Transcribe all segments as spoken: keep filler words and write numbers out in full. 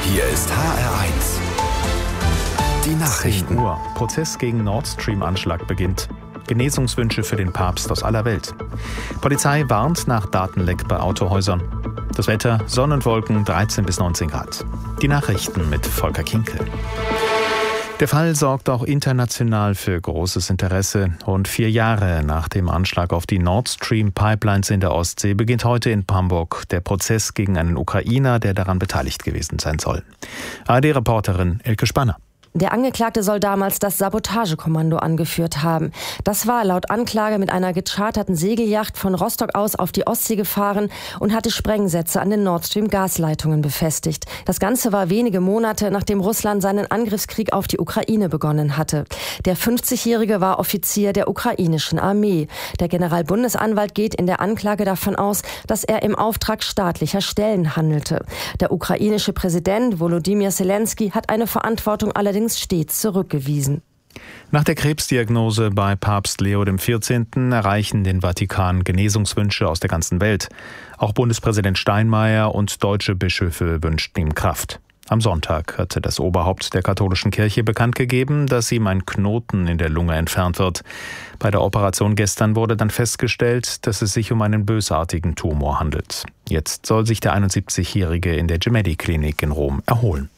Hier ist H R eins. Die Nachrichten. zehn Uhr. Prozess gegen Nord Stream-Anschlag beginnt. Genesungswünsche für den Papst aus aller Welt. Polizei warnt nach Datenleck bei Autohäusern. Das Wetter, Sonne und Wolken, dreizehn bis neunzehn Grad. Die Nachrichten mit Volker Kinkel. Der Fall sorgt auch international für großes Interesse. Rund vier Jahre nach dem Anschlag auf die Nord Stream Pipelines in der Ostsee beginnt heute in Hamburg der Prozess gegen einen Ukrainer, der daran beteiligt gewesen sein soll. A R D-Reporterin Elke Spanner. Der Angeklagte soll damals das Sabotagekommando angeführt haben. Das war laut Anklage mit einer gecharterten Segelyacht von Rostock aus auf die Ostsee gefahren und hatte Sprengsätze an den Nord Stream Gasleitungen befestigt. Das Ganze war wenige Monate, nachdem Russland seinen Angriffskrieg auf die Ukraine begonnen hatte. Der fünfzigjährige war Offizier der ukrainischen Armee. Der Generalbundesanwalt geht in der Anklage davon aus, dass er im Auftrag staatlicher Stellen handelte. Der ukrainische Präsident Volodymyr Zelensky hat eine Verantwortung allerdings stets zurückgewiesen. Nach der Krebsdiagnose bei Papst Leo der vierzehnte. erreichen den Vatikan Genesungswünsche aus der ganzen Welt. Auch Bundespräsident Steinmeier und deutsche Bischöfe wünschten ihm Kraft. Am Sonntag hatte das Oberhaupt der katholischen Kirche bekannt gegeben, dass ihm ein Knoten in der Lunge entfernt wird. Bei der Operation gestern wurde dann festgestellt, dass es sich um einen bösartigen Tumor handelt. Jetzt soll sich der einundsiebzigjährige in der Gemelli-Klinik in Rom erholen.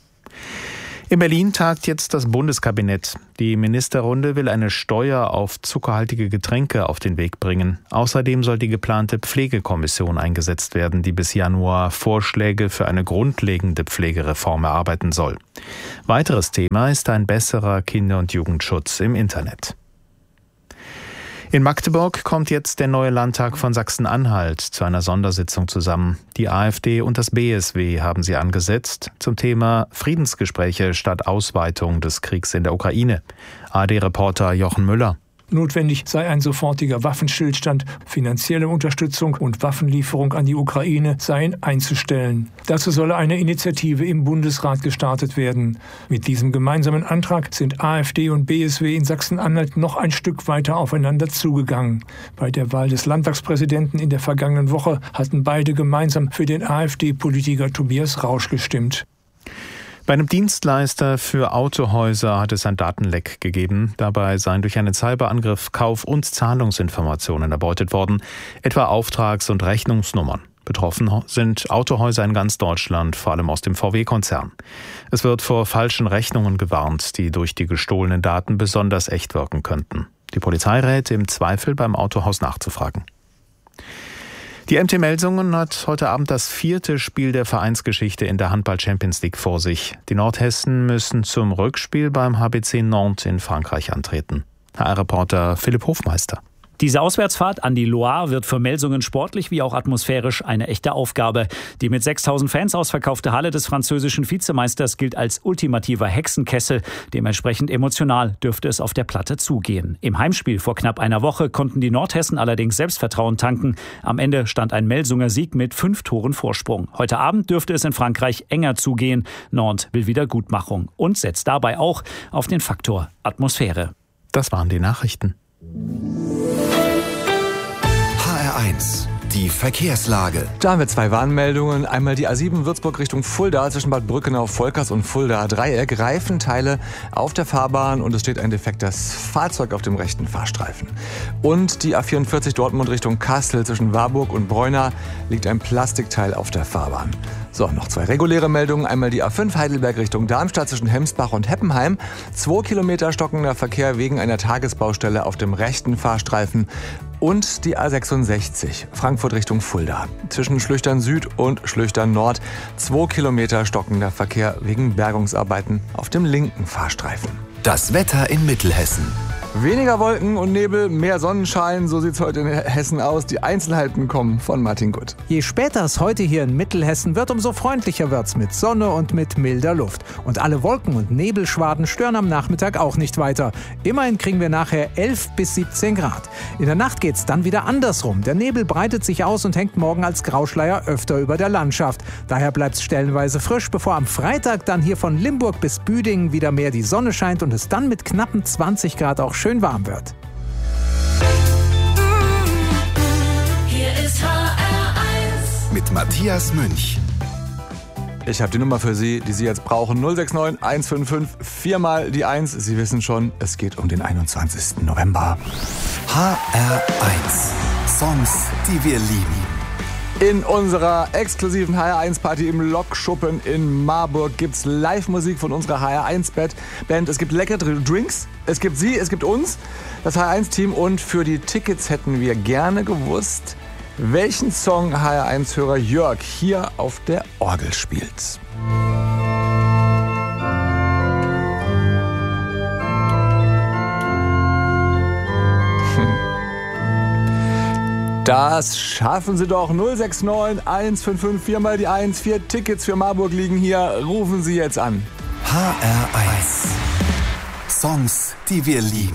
In Berlin tagt jetzt das Bundeskabinett. Die Ministerrunde will eine Steuer auf zuckerhaltige Getränke auf den Weg bringen. Außerdem soll die geplante Pflegekommission eingesetzt werden, die bis Januar Vorschläge für eine grundlegende Pflegereform erarbeiten soll. Weiteres Thema ist ein besserer Kinder- und Jugendschutz im Internet. In Magdeburg kommt jetzt der neue Landtag von Sachsen-Anhalt zu einer Sondersitzung zusammen. Die AfD und das B S W haben sie angesetzt zum Thema Friedensgespräche statt Ausweitung des Kriegs in der Ukraine. A R D-Reporter Jochen Müller. Notwendig sei ein sofortiger Waffenstillstand, finanzielle Unterstützung und Waffenlieferung an die Ukraine seien einzustellen. Dazu solle eine Initiative im Bundesrat gestartet werden. Mit diesem gemeinsamen Antrag sind AfD und B S W in Sachsen-Anhalt noch ein Stück weiter aufeinander zugegangen. Bei der Wahl des Landtagspräsidenten in der vergangenen Woche hatten beide gemeinsam für den AfD-Politiker Tobias Rausch gestimmt. Bei einem Dienstleister für Autohäuser hat es ein Datenleck gegeben. Dabei seien durch einen Cyberangriff Kauf- und Zahlungsinformationen erbeutet worden, etwa Auftrags- und Rechnungsnummern. Betroffen sind Autohäuser in ganz Deutschland, vor allem aus dem V W-Konzern. Es wird vor falschen Rechnungen gewarnt, die durch die gestohlenen Daten besonders echt wirken könnten. Die Polizei rät, im Zweifel beim Autohaus nachzufragen. Die M T Melsungen hat heute Abend das vierte Spiel der Vereinsgeschichte in der Handball-Champions League vor sich. Die Nordhessen müssen zum Rückspiel beim H B C Nantes in Frankreich antreten. H R-Reporter Philipp Hofmeister. Diese Auswärtsfahrt an die Loire wird für Melsungen sportlich wie auch atmosphärisch eine echte Aufgabe. Die mit sechstausend Fans ausverkaufte Halle des französischen Vizemeisters gilt als ultimativer Hexenkessel. Dementsprechend emotional dürfte es auf der Platte zugehen. Im Heimspiel vor knapp einer Woche konnten die Nordhessen allerdings Selbstvertrauen tanken. Am Ende stand ein Melsunger Sieg mit fünf Toren Vorsprung. Heute Abend dürfte es in Frankreich enger zugehen. Nantes will Wiedergutmachung und setzt dabei auch auf den Faktor Atmosphäre. Das waren die Nachrichten. H R eins. Die Verkehrslage. Da haben wir zwei Warnmeldungen. Einmal die A sieben Würzburg Richtung Fulda zwischen Bad Brückenau, Volkers und Fulda Dreieck. Reifenteile auf der Fahrbahn und es steht ein defektes Fahrzeug auf dem rechten Fahrstreifen. Und die A vierundvierzig Dortmund Richtung Kassel zwischen Warburg und Breuna liegt ein Plastikteil auf der Fahrbahn. So, noch zwei reguläre Meldungen. Einmal die A fünf Heidelberg Richtung Darmstadt zwischen Hemsbach und Heppenheim. Zwei Kilometer stockender Verkehr wegen einer Tagesbaustelle auf dem rechten Fahrstreifen. Und die A sechsundsechzig Frankfurt Richtung Fulda. Zwischen Schlüchtern Süd und Schlüchtern Nord. Zwei Kilometer stockender Verkehr wegen Bergungsarbeiten auf dem linken Fahrstreifen. Das Wetter in Mittelhessen. Weniger Wolken und Nebel, mehr Sonnenschein, so sieht's heute in Hessen aus. Die Einzelheiten kommen von Martin Gutt. Je später es heute hier in Mittelhessen wird, umso freundlicher wird's mit Sonne und mit milder Luft. Und alle Wolken- und Nebelschwaden stören am Nachmittag auch nicht weiter. Immerhin kriegen wir nachher elf bis siebzehn Grad. In der Nacht geht's dann wieder andersrum. Der Nebel breitet sich aus und hängt morgen als Grauschleier öfter über der Landschaft. Daher bleibt's stellenweise frisch, bevor am Freitag dann hier von Limburg bis Büdingen wieder mehr die Sonne scheint und es dann mit knappen zwanzig Grad auch schön warm wird. Hier ist H R eins. Mit Matthias Münch. Ich habe die Nummer für Sie, die Sie jetzt brauchen. null sechs neun eins fünf fünf vier mal die eins. Sie wissen schon, es geht um den einundzwanzigsten November. H R eins. Songs, die wir lieben. In unserer exklusiven H R eins Party im Lokschuppen in Marburg gibt's Live-Musik von unserer H R eins Band. Es gibt leckere Drinks, es gibt Sie, es gibt uns, das H R eins Team. Und für die Tickets hätten wir gerne gewusst, welchen Song H R eins Hörer Jörg hier auf der Orgel spielt. Das schaffen Sie doch. null sechs neun eins fünf fünf vier mal die eins. Vier Tickets für Marburg liegen hier. Rufen Sie jetzt an. H R eins. Songs, die wir lieben.